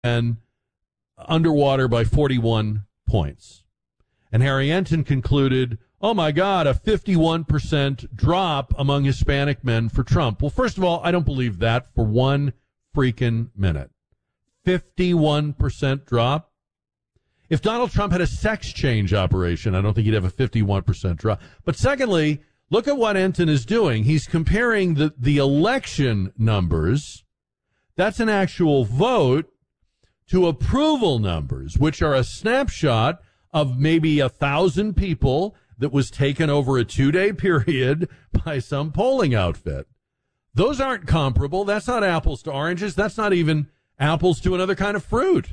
and underwater by 41 points. And Harry Enton concluded, oh, my God, a 51% drop among Hispanic men for Trump. Well, first of all, I don't believe that for one freaking minute. 51% drop. If Donald Trump had a sex change operation, I don't think he'd have a 51% drop. But secondly, look at what Enton is doing. He's comparing the election numbers, that's an actual vote, to approval numbers, which are a snapshot of maybe 1,000 people that was taken over a 2-day period by some polling outfit. Those aren't comparable. That's not apples to oranges. That's not even apples to another kind of fruit.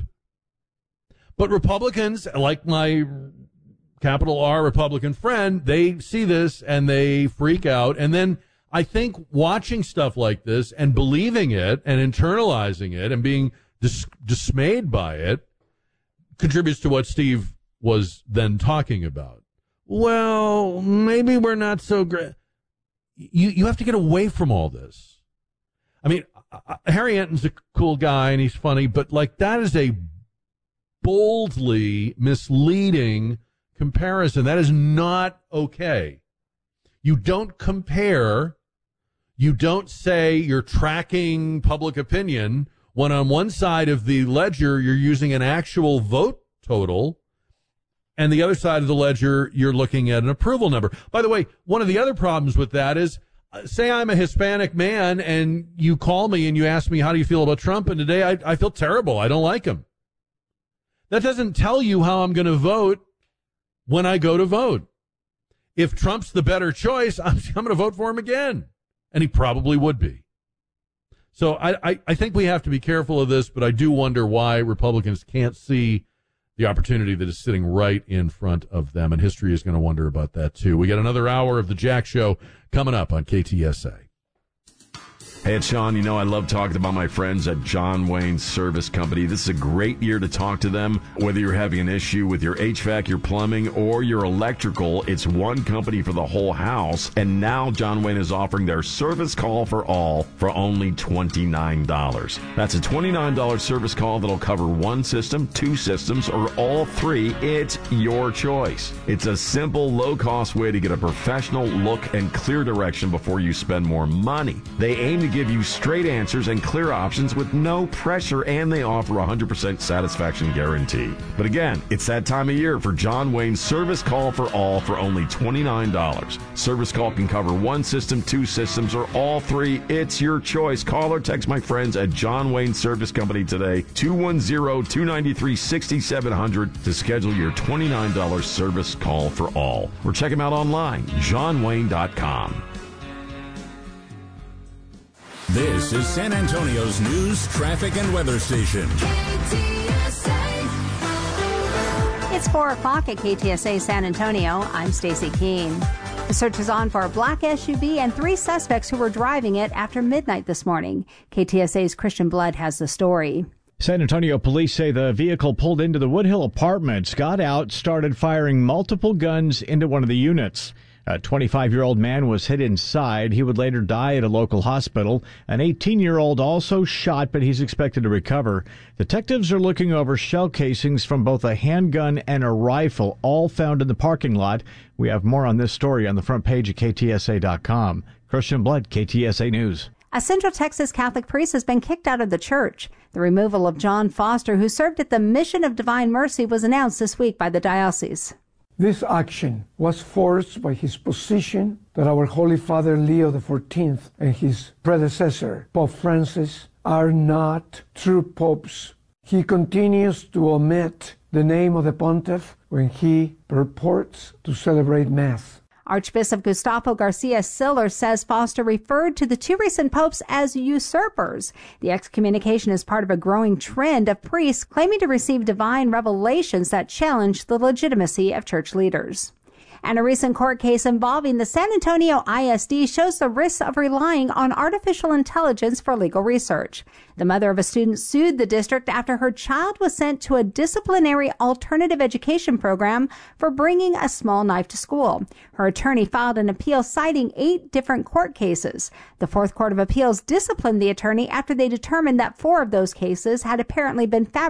But Republicans, like my capital R Republican friend, they see this and they freak out. And then I think watching stuff like this and believing it and internalizing it and being dismayed by it contributes to what Steve was then talking about. Well, maybe we're not so great. You have to get away from all this. I mean, Harry Enton's a cool guy and he's funny, but like that is a boldly misleading comparison. That is not okay. You don't compare. You don't say you're tracking public opinion when on one side of the ledger you're using an actual vote total and the other side of the ledger you're looking at an approval number. By the way, one of the other problems with that is, say I'm a Hispanic man and you call me and you ask me, how do you feel about Trump? And today I feel terrible. I don't like him. That doesn't tell you how I'm going to vote when I go to vote. If Trump's the better choice, I'm going to vote for him again. And he probably would be. So I think we have to be careful of this, but I do wonder why Republicans can't see the opportunity that is sitting right in front of them. And history is going to wonder about that, too. We got another hour of the Jack Show coming up on KTSA. Hey, it's Sean. You know, I love talking about my friends at John Wayne Service Company. This is a great year to talk to them. Whether you're having an issue with your HVAC, your plumbing, or your electrical, it's one company for the whole house. And now John Wayne is offering their service call for all for only $29. That's a $29 service call that'll cover one system, two systems, or all three. It's your choice. It's a simple, low-cost way to get a professional look and clear direction before you spend more money. They aim to give you straight answers and clear options with no pressure, and they offer 100% satisfaction guarantee. But again, it's that time of year for John Wayne's Service Call for All for only $29. Service call can cover one system, two systems, or all three. It's your choice. Call or text my friends at John Wayne Service Company today, 210-293-6700 to schedule your $29 service call for all. Or check them out online, johnwayne.com. This is San Antonio's news, traffic, and weather station. It's 4 o'clock at KTSA San Antonio. I'm Stacey Keene. The search is on for a black SUV and 3 suspects who were driving it after midnight this morning. KTSA's Christian Blood has the story. San Antonio police say the vehicle pulled into the Woodhill Apartments, got out, started firing multiple guns into one of the units. A 25-year-old man was hit inside. He would later die at a local hospital. An 18-year-old also shot, but he's expected to recover. Detectives are looking over shell casings from both a handgun and a rifle, all found in the parking lot. We have more on this story on the front page of KTSA.com. Christian Blood, KTSA News. A Central Texas Catholic priest has been kicked out of the church. The removal of John Foster, who served at the Mission of Divine Mercy, was announced this week by the diocese. This action was forced by his position that our Holy Father Leo XIV and his predecessor, Pope Francis, are not true popes. He continues to omit the name of the pontiff when he purports to celebrate Mass. Archbishop Gustavo Garcia Siller says Foster referred to the 2 recent popes as usurpers. The excommunication is part of a growing trend of priests claiming to receive divine revelations that challenge the legitimacy of church leaders. And a recent court case involving the San Antonio ISD shows the risks of relying on artificial intelligence for legal research. The mother of a student sued the district after her child was sent to a disciplinary alternative education program for bringing a small knife to school. Her attorney filed an appeal citing 8 different court cases. The Fourth Court of Appeals disciplined the attorney after they determined that 4 of those cases had apparently been fabricated